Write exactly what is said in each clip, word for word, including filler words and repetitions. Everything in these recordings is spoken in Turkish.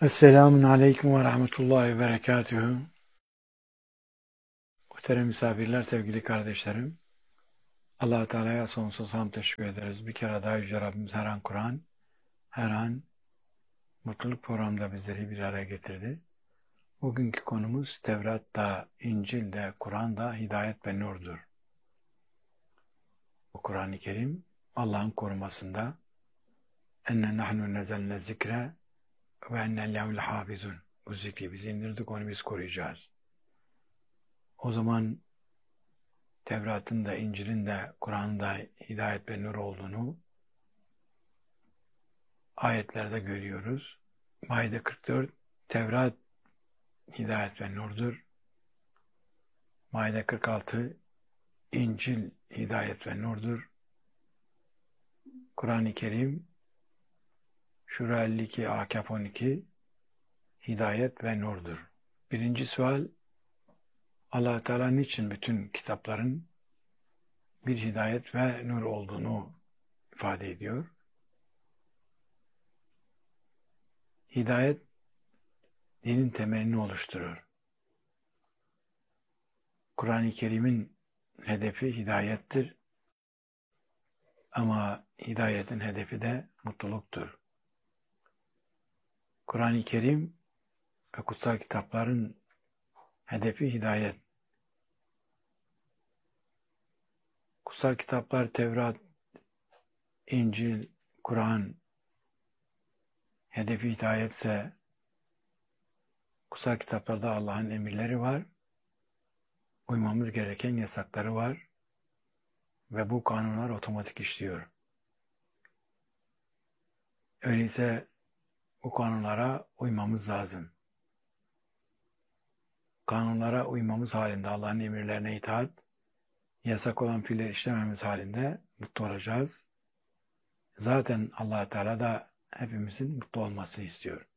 Esselamun Aleyküm ve Rahmetullahi ve Berekatühü. Muhterem misafirler, sevgili kardeşlerim. Allah-u Teala'ya sonsuz hamd teşekkür ederiz. Bir kere daha Yüce Rabbimiz her an Kur'an, her an mutluluk programında bizleri bir araya getirdi. Bugünkü konumuz Tevrat'ta, İncil'de, Kur'an'da hidayet ve nurdur. Bu Kur'an-ı Kerim Allah'ın korumasında enne nahnu nezelne zikre ve enne lehul hafizun. Bu zikri biz indirdik, onu biz koruyacağız. O zaman Tevrat'ın da, İncil'in de, Kur'an'ın da hidayet ve nur olduğunu ayetlerde görüyoruz. Maide kırk dört, Tevrat hidayet ve nurdur. Maide kırk altı, İncil hidayet ve nurdur. Kur'an-ı Kerim, Şura elli iki, Akaf on iki, hidayet ve nurdur. Birinci sual, Allah-u Teala niçin bütün kitapların bir hidayet ve nur olduğunu ifade ediyor? Hidayet, dinin temelini oluşturur. Kur'an-ı Kerim'in hedefi hidayettir. Ama hidayetin hedefi de mutluluktur. Kur'an-ı Kerim ve kutsal kitapların hedefi hidayet. Kutsal kitaplar Tevrat, İncil, Kur'an hedefi hidayetse kutsal kitaplarda Allah'ın emirleri var. Uymamız gereken yasakları var. Ve bu kanunlar otomatik işliyor. Öyleyse bu kanunlara uymamız lazım. Kanunlara uymamız halinde Allah'ın emirlerine itaat, yasak olan fiilleri işlememiz halinde mutlu olacağız. Zaten Allah Teala da hepimizin mutlu olmasını istiyor.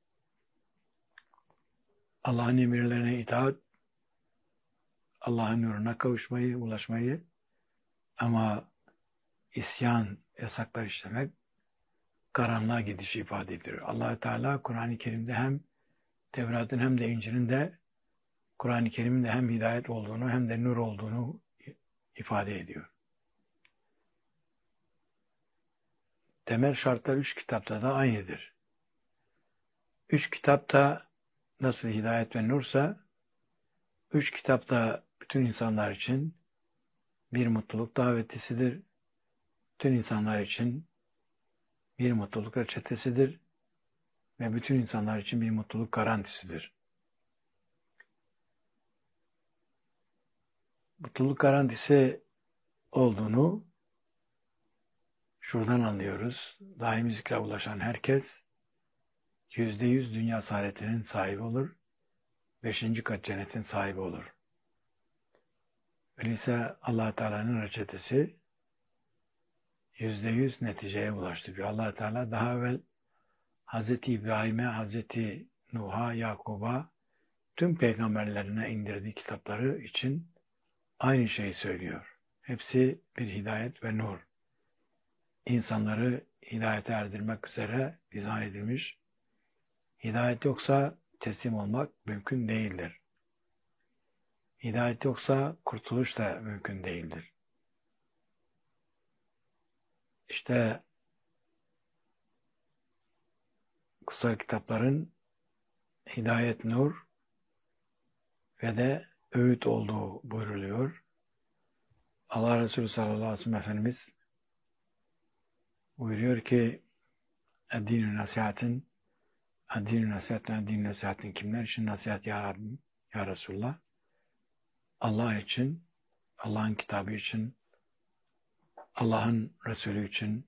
Allah'ın emirlerine itaat, Allah'ın nuruna kavuşmayı, ulaşmayı, ama isyan, yasaklar işlemek karanlığa gidişi ifade ediyor. Allah Teala Kur'an-ı Kerim'de hem Tevrat'ın hem de İncil'in de Kur'an-ı Kerim'in de hem hidayet olduğunu hem de nur olduğunu ifade ediyor. Temel şartlar üç kitapta da aynıdır. Üç kitapta nasıl hidayet ve nursa, üç kitapta bütün insanlar için bir mutluluk davetisidir. Bütün insanlar için bir mutluluk reçetesidir. Ve bütün insanlar için bir mutluluk garantisidir. Mutluluk garantisi olduğunu şuradan anlıyoruz. Daimi zikre ulaşan herkes yüzde yüz dünya saadetinin sahibi olur. Beşinci kat cennetin sahibi olur. Öyleyse Allah Teala'nın reçetesi yüzde yüz neticeye ulaştırıyor. Allah Teala daha evvel Hazreti İbrahim'e, Hazreti Nuh'a, Yakub'a, tüm peygamberlerine indirdiği kitapları için aynı şeyi söylüyor. Hepsi bir hidayet ve nur. İnsanları hidayete erdirmek üzere dizayn edilmiş. Hidayet yoksa teslim olmak mümkün değildir. Hidayet yoksa kurtuluş da mümkün değildir. İşte kutsal kitapların hidayet, nur ve de öğüt olduğu buyruluyor. Allah Resulü sallallahu aleyhi ve sellem Efendimiz buyuruyor ki Din-i nasihatin Din-i nasihatin Din-i nasihatin kimler için nasihat ya Rabbim, ya Resulullah? Allah için, Allah'ın kitabı için, Allah'ın Resulü için,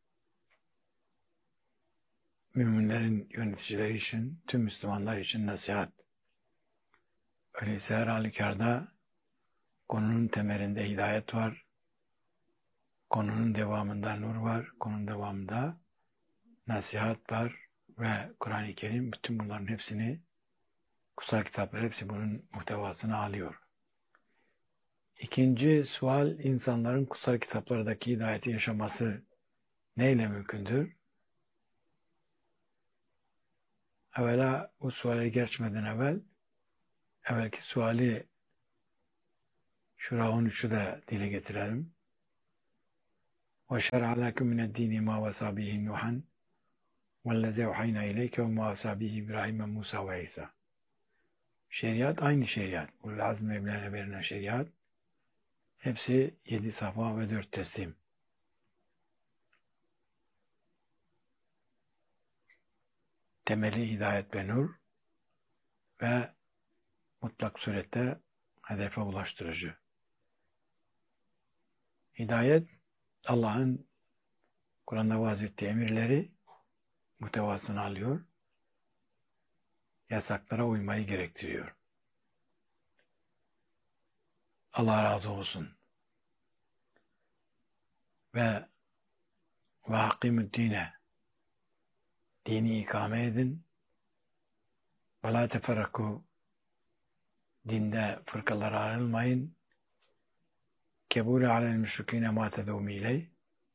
müminlerin yöneticileri için, tüm Müslümanlar için nasihat. Öyleyse her halükarda konunun temelinde hidayet var, konunun devamında nur var, konunun devamında nasihat var ve Kur'an-ı Kerim bütün bunların hepsini, kutsal kitaplar hepsi bunun muhtevasını alıyor. İkinci sual, insanların kutsal kitaplardaki hidayeti yaşaması neyle mümkündür? evvela bu suale geçmeden evvel evvelki suali Şura on üçü de dile getirelim. وَشَرْعَ لَكُمْ مِنَ الدِّينِ مَا وَصَى بِهِ نُوحًا وَالَّذِي أَوْحَيْنَا إِلَيْكَ وَمَا وَصَى بِهِ إِبْرَاهِيمَ مُوسَى وَعِيسَى. Şeriat aynı şeriat. Ulul azm mevlana verilen şeriat. Hepsi yedi safa ve dört teslim. Temeli hidayet ve nur ve mutlak surette hedefe ulaştırıcı. Hidayet, Allah'ın Kur'an'da vaz ettiği emirleri muhtevasını alıyor, yasaklara uymayı gerektiriyor. Allah razı olsun. Ve ve hakimü dine, dini ikame edin, ve la teferraku, dinde fırkalara ayrılmayın, kebûle alel müşrikîne mâ tedûmî ileyh,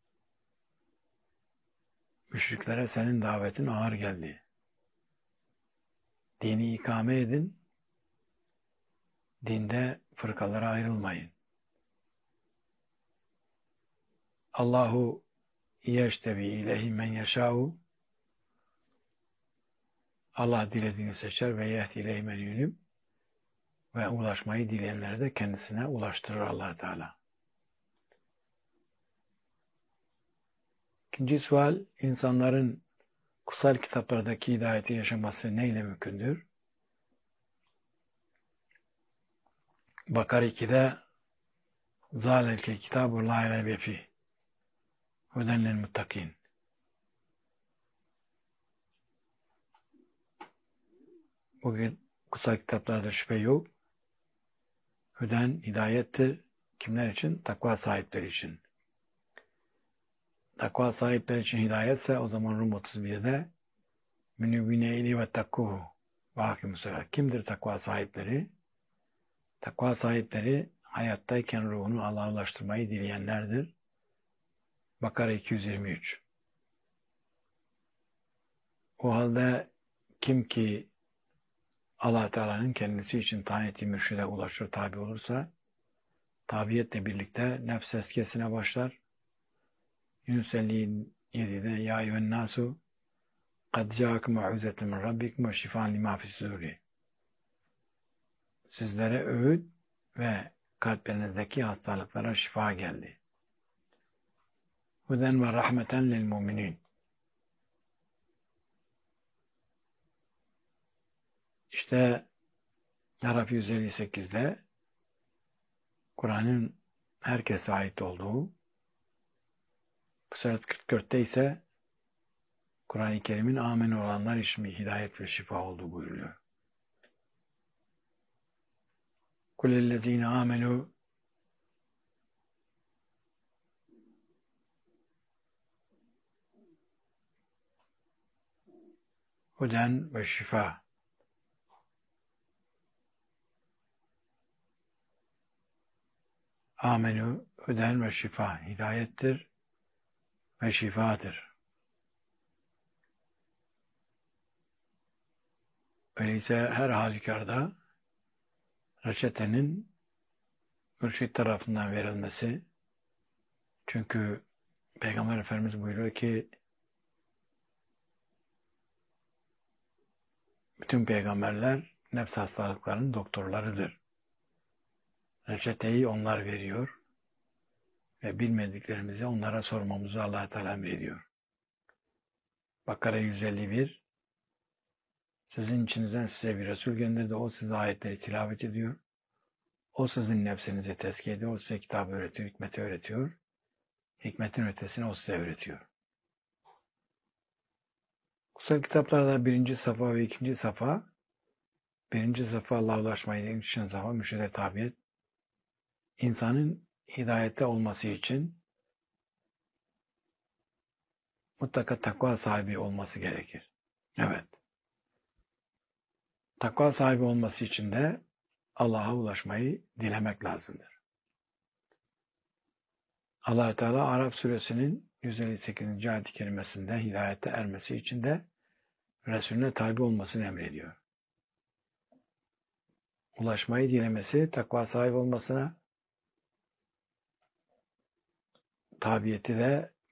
müşriklere senin davetin ağır geldi. Dini ikame edin, dinde fırkalara ayrılmayın. Allahu yeştebi ileyhi men yeşâ'u, Allah dilediğini seçer ve yehdi ileyhi men yunib, ve ulaşmayı dileyenleri de kendisine ulaştırır Allah Teala. İkinci sual, insanların kutsal kitaplardaki hidayeti yaşaması neyle mümkündür? Bakara iki'de zâleke kitâbu lâ raybe fîh huden lil muttakîn. Bugün kutsal kitaplarda şüphe yok. Hüden hidayettir. Kimler için? Takva sahipleri için. Takva sahipleri için hidayetse o zaman Rum otuz bir'de münübbine ili ve takkuhu ve hakimussalâh. Kimdir takva sahipleri? Takva sahipleri hayattayken ruhunu Allah'a ulaştırmayı dileyenlerdir. Bakara iki yüz yirmi üç. O halde kim ki Allah Teala'nın kendisi için tayin ettiği mürşide ulaşır, tabi olursa, tabiyetle birlikte nefs eskesine başlar. Yunus elli yedi'de ya eyyühen nasu kad câekum mev'izetun min rabbikum ve şifâen limâ fis-sudûr. Sizlere öğüt ve kalplerinizdeki hastalıklara şifa geldi. Huden ve rahmeten lil müminin. İşte Araf yüz elli sekiz'de Kur'an'ın herkese ait olduğu, Kısaret kırk dört'te ise Kur'an-ı Kerim'in âmeni olanlar için hidayet ve şifa olduğu buyuruyor. Kulellezîne âmenû huden ve şifa. Âmenû huden ve şifa. Hidayettir ve şifadır. Öyleyse her halükarda reçetenin mürşit tarafından verilmesi, çünkü Peygamber Efendimiz buyuruyor ki bütün peygamberler nefs hastalıklarının doktorlarıdır. Reçeteyi onlar veriyor ve bilmediklerimizi onlara sormamızı Allah Teala emrediyor. Bakara yüz elli bir. Sizin içinizden size bir Resul gönderdi. O size ayetleri tilavet ediyor. O sizin nefsinizi tezkiye ediyor. O size kitabı öğretiyor, hikmeti öğretiyor. Hikmetin ötesini o size öğretiyor. Kutsal kitaplarda birinci safa ve ikinci safa, birinci safa Allah'a ulaşmayı, ikinci safa mürşide tabiyet, insanın hidayette olması için mutlaka takva sahibi olması gerekir. Evet. Takva sahibi olması için de Allah'a ulaşmayı dilemek lazımdır. Allah-u Teala Araf suresinin yüz elli sekizinci ayet-i kerimesinde hidayete ermesi için de Resulüne tabi olmasını emrediyor. Ulaşmayı dilemesi, takva sahibi olmasına, tabiyeti de